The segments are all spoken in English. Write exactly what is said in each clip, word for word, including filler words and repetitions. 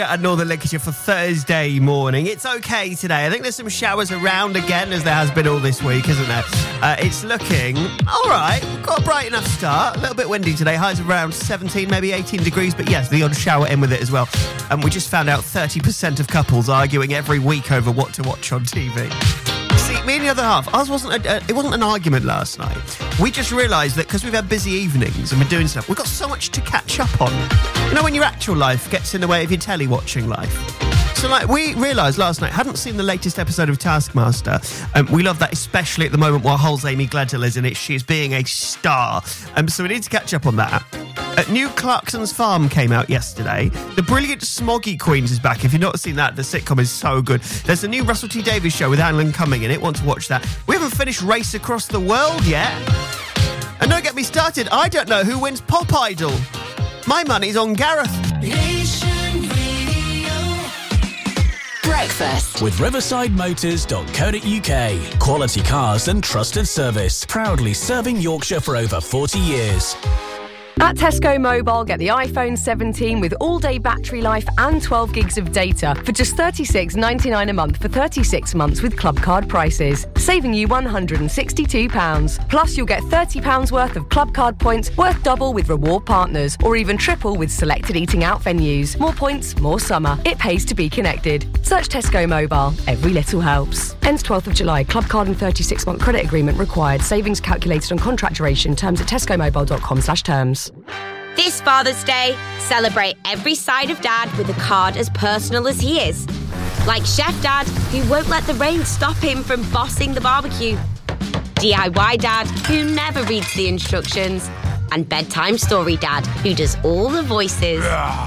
And Northern Lincolnshire for Thursday morning. It's okay today. I think there's some showers around again, as there has been all this week, isn't there? Uh, it's looking all right. We've got a bright enough start. A little bit windy today. Highs around seventeen, maybe eighteen degrees. But yes, the odd shower in with it as well. And we just found out thirty percent of couples arguing every week over what to watch on T V. See, me and the other half, ours wasn't a, uh, it wasn't an argument last night. We just realised that because we've had busy evenings and we're doing stuff, we've got so much to catch up on. You know, when your actual life gets in the way of your telly watching life. So, like, we realised last night, hadn't seen the latest episode of Taskmaster. Um, we love that, especially at the moment while Hull's Amy Gledhill is in it. She is being a star. Um, so we need to catch up on that. Uh, new Clarkson's Farm came out yesterday. The brilliant Smoggy Queens is back. If you've not seen that, the sitcom is so good. There's a new Russell T Davies show with Alan Cumming in it. Want to watch that. We haven't finished Race Across the World yet. And don't get me started, I don't know who wins Pop Idol. My money's on Gareth. Nation Radio. Breakfast with riverside motors dot co dot uk. Quality cars and trusted service. Proudly serving Yorkshire for over forty years. At Tesco Mobile, get the iPhone seventeen with all-day battery life and twelve gigs of data for just thirty-six ninety-nine a month for thirty-six months with Club Card prices, saving you one hundred sixty-two pounds. Plus, you'll get thirty pounds worth of Club Card points worth double with reward partners, or even triple with selected eating out venues. More points, more summer. It pays to be connected. Search Tesco Mobile. Every little helps. Ends twelfth of July. Club Card and thirty-six month credit agreement required. Savings calculated on contract duration. Terms at tesco mobile dot com slash terms. This Father's Day, celebrate every side of Dad with a card as personal as he is. Like Chef Dad, who won't let the rain stop him from bossing the barbecue. D I Y Dad, who never reads the instructions. And Bedtime Story Dad, who does all the voices.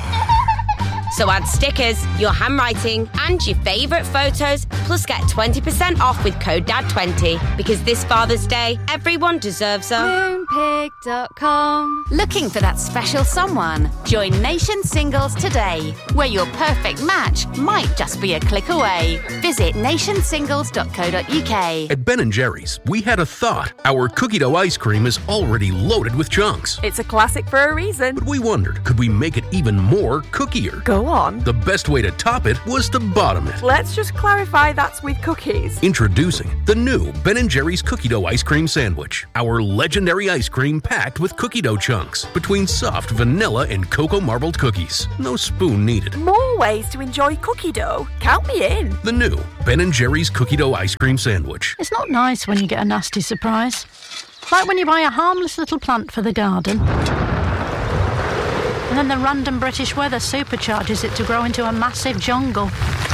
So add stickers, your handwriting, and your favourite photos, plus get twenty percent off with code D A D twenty. Because this Father's Day, everyone deserves a... Moonpig dot com. Looking for that special someone? Join Nation Singles today, where your perfect match might just be a click away. Visit nation singles dot co dot uk. At Ben and Jerry's, we had a thought. Our cookie dough ice cream is already loaded with chunks. It's a classic for a reason. But we wondered, could we make it even more cookier? Go on. The best way to top it was to bottom it. Let's just clarify that's with cookies. Introducing the new Ben and Jerry's cookie dough ice cream sandwich. Our legendary ice cream packed with cookie dough chunks between soft vanilla and cocoa marbled cookies. No spoon needed. More ways to enjoy cookie dough. Count me in. The new Ben and Jerry's cookie dough ice cream sandwich. It's not nice when you get a nasty surprise. Like when you buy a harmless little plant for the garden, and then the random British weather supercharges it to grow into a massive jungle.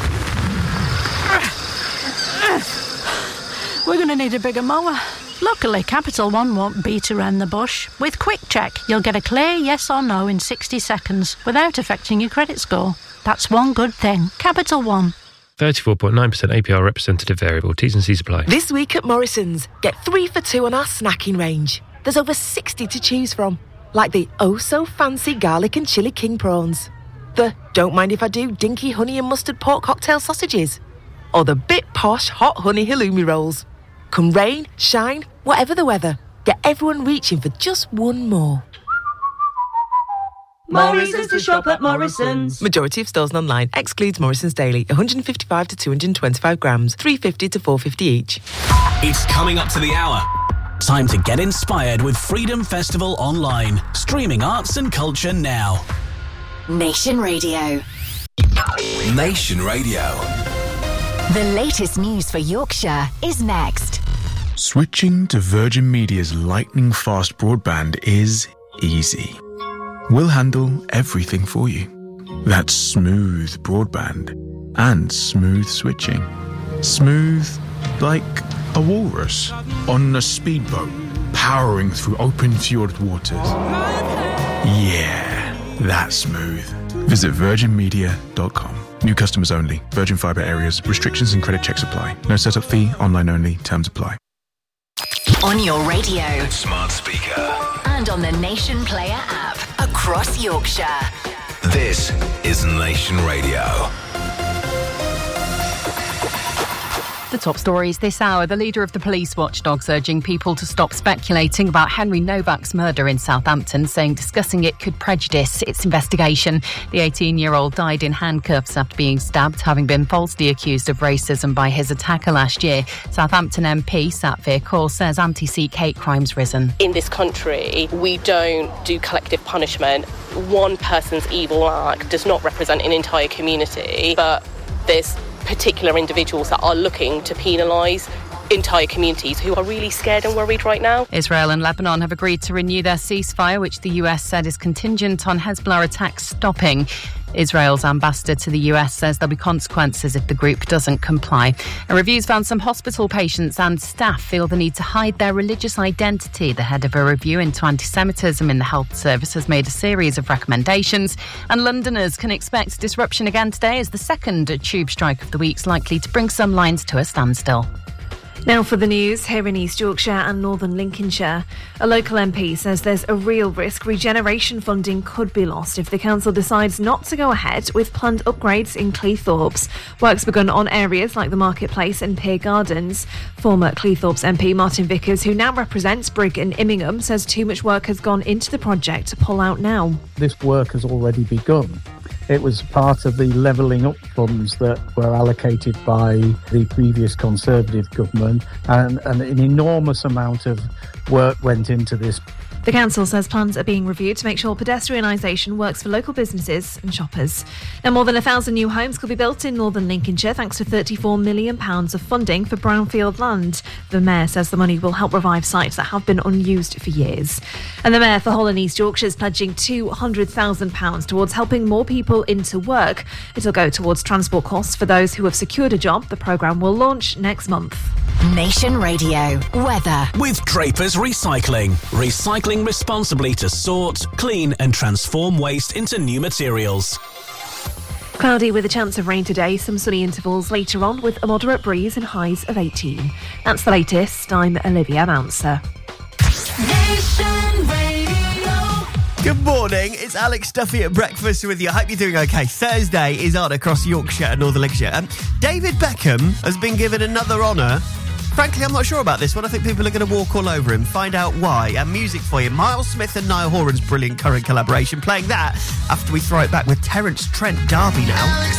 We're going to need a bigger mower. Luckily, Capital One won't beat around the bush. With Quick Check, you'll get a clear yes or no in sixty seconds without affecting your credit score. That's one good thing. Capital One. thirty-four point nine percent A P R representative variable. T's and C's apply. This week at Morrison's, get three for two on our snacking range. There's over sixty to choose from. Like the oh-so-fancy garlic and chilli king prawns. The don't mind if I do dinky honey and mustard pork cocktail sausages. Or the bit posh hot honey halloumi rolls. Come rain, shine, whatever the weather, get everyone reaching for just one more. Morrison's to shop at Morrison's. Majority of stores and online. Excludes Morrison's Daily. one hundred fifty-five to two hundred twenty-five grams. three fifty to four fifty each. It's coming up to the hour. Time to get inspired with Freedom Festival Online. Streaming arts and culture now. Nation Radio. Nation Radio. The latest news for Yorkshire is next. Switching to Virgin Media's lightning-fast broadband is easy. We'll handle everything for you. That's smooth broadband and smooth switching. Smooth like a walrus on a speedboat powering through open fjord waters. Yeah, that's smooth. Visit virgin media dot com. New customers only. Virgin Fibre areas. Restrictions and credit checks apply. No setup fee. Online only. Terms apply. On your radio. Smart speaker. And on the Nation Player app. Across Yorkshire. This is Nation Radio. The top stories this hour. The leader of the police watchdog's urging people to stop speculating about Henry Novak's murder in Southampton, saying discussing it could prejudice its investigation. The eighteen-year-old died in handcuffs after being stabbed, having been falsely accused of racism by his attacker last year. Southampton M P Satvir Kaur says anti-Sikh hate crime's risen. In this country, we don't do collective punishment. One person's evil act does not represent an entire community, but there's particular individuals that are looking to penalise entire communities who are really scared and worried right now. Israel and Lebanon have agreed to renew their ceasefire, which the U S said is contingent on Hezbollah attacks stopping. Israel's ambassador to the U S says there'll be consequences if the group doesn't comply. A review's found some hospital patients and staff feel the need to hide their religious identity. The head of a review into anti-Semitism in the health service has made a series of recommendations, and Londoners can expect disruption again today as the second tube strike of the week's likely to bring some lines to a standstill. Now for the news, here in East Yorkshire and Northern Lincolnshire. A local M P says there's a real risk regeneration funding could be lost if the council decides not to go ahead with planned upgrades in Cleethorpes. Work's begun on areas like the Marketplace and Pier Gardens. Former Cleethorpes M P Martin Vickers, who now represents Brigg and Immingham, says too much work has gone into the project to pull out now. This work has already begun. It was part of the levelling up funds that were allocated by the previous Conservative government, and, and an enormous amount of work went into this. The council says plans are being reviewed to make sure pedestrianisation works for local businesses and shoppers. Now, more than a thousand new homes could be built in Northern Lincolnshire thanks to thirty-four million pounds of funding for brownfield land. The Mayor says the money will help revive sites that have been unused for years. And the Mayor for Hull and East Yorkshire is pledging two hundred thousand pounds towards helping more people into work. It'll go towards transport costs for those who have secured a job. The programme will launch next month. Nation Radio weather. With Draper's Recycling. Recycling responsibly to sort, clean and transform waste into new materials. Cloudy with a chance of rain today, some sunny intervals later on with a moderate breeze and highs of eighteen. That's the latest. I'm Olivia Bouncer. Good morning, it's Alex Duffy at breakfast with you. I hope you're doing okay. Thursday is on across Yorkshire and Northern Lincolnshire. Um, David Beckham has been given another honour. Frankly, I'm not sure about this one. I think people are going to walk all over him. Find out why. And music for you. Miles Smith and Niall Horan's brilliant current collaboration. Playing that after we throw it back with Terence Trent D'Arby now.